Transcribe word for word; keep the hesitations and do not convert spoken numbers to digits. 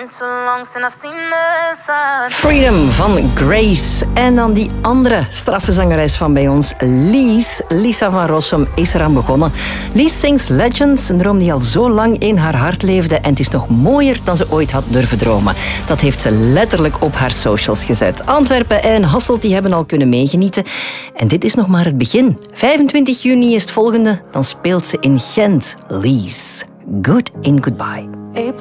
Freedom van Grace. En dan die andere straffe zangeres van bij ons, Lies. Lisa van Rossum is eraan begonnen. Lies sings Legends, een droom die al zo lang in haar hart leefde. En het is nog mooier dan ze ooit had durven dromen. Dat heeft ze letterlijk op haar socials gezet. Antwerpen en Hasselt die hebben al kunnen meegenieten. En dit is nog maar het begin. vijfentwintig juni is het volgende. Dan speelt ze in Gent. Lies. Good in Goodbye.